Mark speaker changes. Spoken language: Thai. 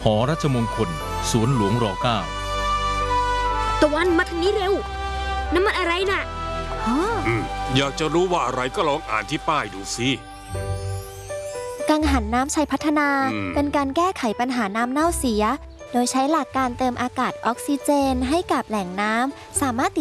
Speaker 1: หอรัชมงคลสวนหลวงร.9
Speaker 2: ตะวันมาทางนี้เร็วน้ำมันอะไรน่ะ
Speaker 3: อยากจะรู้ว่าอะไรก็ลองอ่านที่ป้ายดูสิ
Speaker 4: กังหันน้ำชัยพัฒนาเป็นการแก้ไขปัญหาน้ำเน่าเสียโดยใช้หลักการเติมอากาศออกซิเจนให้กับแหล่งน้ำสามารถ